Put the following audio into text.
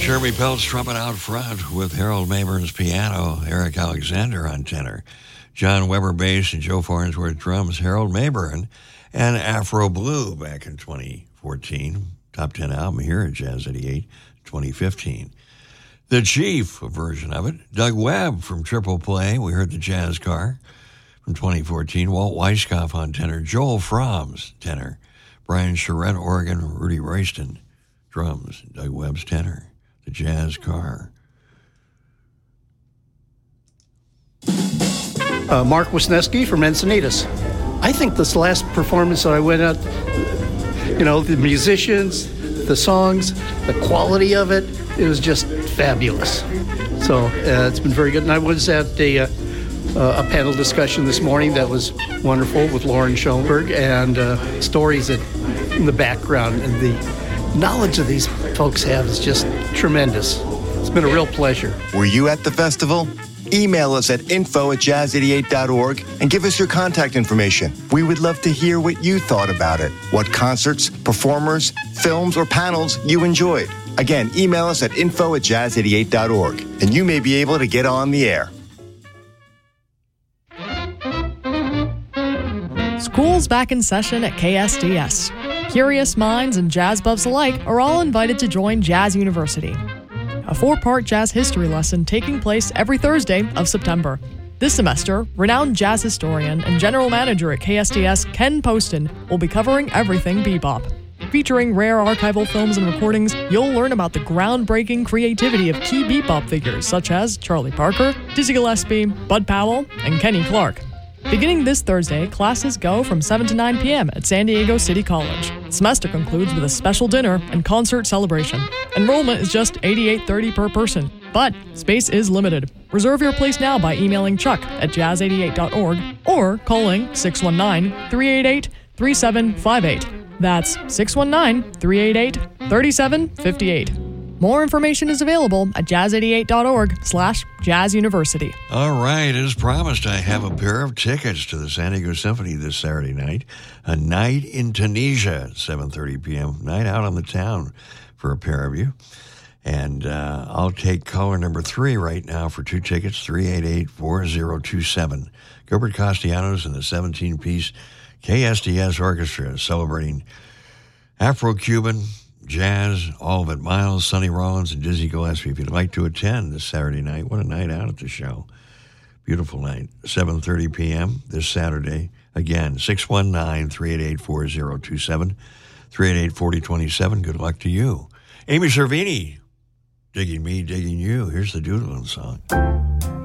Jeremy Peltz trumpet out front with Harold Mayburn's piano, Eric Alexander on tenor, John Weber bass, and Joe Farnsworth drums, Harold Mayburn, and Afro Blue back in 2014. Top 10 album here at Jazz 88, 2015. The Chief, a version of it. Doug Webb from Triple Play. We heard the Jazz Car from 2014. Walt Weiskopf on tenor. Joel Froms, tenor. Brian Charette, organ. Rudy Royston, drums. Doug Webb's tenor. The Jazz Car. Mark Wisniewski from Encinitas. I think this last performance that I went at, the musicians, the songs, the quality of it, it was just fabulous. So it's been very good. And I was at a panel discussion this morning that was wonderful with Lauren Schoenberg, and stories that in the background, and the knowledge that these folks have is just tremendous. It's been a real pleasure. Were you at the festival? Email us at info@jazz88.org and give us your contact information. We would love to hear what you thought about it, what concerts, performers, films, or panels you enjoyed. Again, email us at info@jazz88.org, and you may be able to get on the air. School's back in session at KSDS. Curious minds and jazz buffs alike are all invited to join Jazz University, a 4-part jazz history lesson taking place every Thursday of September. This semester, renowned jazz historian and general manager at KSDS, Ken Poston, will be covering everything bebop. Featuring rare archival films and recordings, you'll learn about the groundbreaking creativity of key bebop figures such as Charlie Parker, Dizzy Gillespie, Bud Powell, and Kenny Clark. Beginning this Thursday, classes go from 7 to 9 p.m. at San Diego City College. The semester concludes with a special dinner and concert celebration. Enrollment is just $88.30 per person, but space is limited. Reserve your place now by emailing Chuck at jazz88.org or calling 619-388-3758. That's 619-388-3758. More information is available at jazz88.org/jazzuniversity. All right, as promised, I have a pair of tickets to the San Diego Symphony this Saturday night. A night in Tunisia at 7:30 p.m. Night out on the town for a pair of you. And I'll take caller number 3 right now for 2 tickets, 388-4027. Gilbert Castellanos and the 17-piece KSDS Orchestra celebrating Afro-Cuban jazz, all of it. Miles, Sonny Rollins, and Dizzy Gillespie. If you'd like to attend this Saturday night, what a night out at the show. Beautiful night. 7:30 p.m. this Saturday. Again, 619-388-4027, 388-4027. Good luck to you. Amy Cervini, Digging Me, Digging You. Here's the Doodlin' song.